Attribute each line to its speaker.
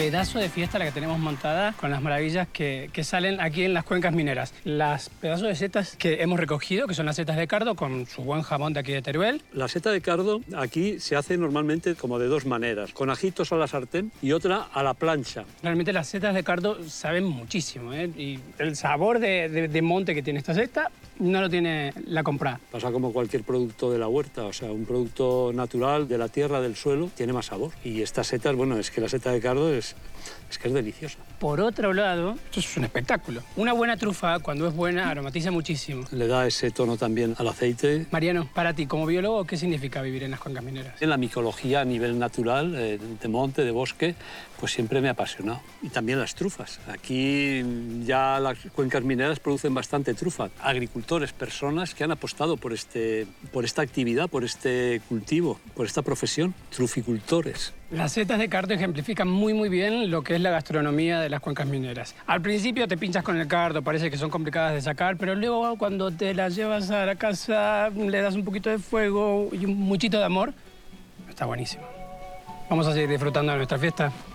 Speaker 1: pedazo de fiesta la que tenemos montada con las maravillas que salen aquí en las cuencas mineras. Las pedazos de setas que hemos recogido, que son las setas de cardo, con su buen jamón de aquí de Teruel.
Speaker 2: La seta de cardo aquí se hace normalmente como de dos maneras, con ajitos a la sartén y otra a la plancha.
Speaker 1: Realmente las setas de cardo saben muchísimo, ¿eh? Y el sabor de monte que tiene esta seta no lo tiene la comprada.
Speaker 2: Pasa como cualquier producto de la huerta, o sea, un producto natural de la tierra, del suelo, tiene más sabor. Y estas setas, bueno, es que la seta de cardo es que es deliciosa.
Speaker 1: Por otro lado, esto es un espectáculo. Una buena trufa, cuando es buena, aromatiza muchísimo.
Speaker 2: Le da ese tono también al aceite.
Speaker 1: Mariano, para ti, como biólogo, ¿qué significa vivir en las cuencas mineras?
Speaker 2: En la micología a nivel natural, de monte, de bosque, pues siempre me ha apasionado. Y también las trufas. Aquí ya las cuencas mineras producen bastante trufa. Agricultores, personas que han apostado por esta actividad, por este cultivo, por esta profesión, truficultores.
Speaker 1: Las setas de cardo ejemplifican muy bien lo que es la gastronomía de las cuencas mineras. Al principio te pinchas con el cardo, parece que son complicadas de sacar, pero luego cuando te las llevas a la casa, le das un poquito de fuego y un muchito de amor, está buenísimo. Vamos a seguir disfrutando de nuestra fiesta.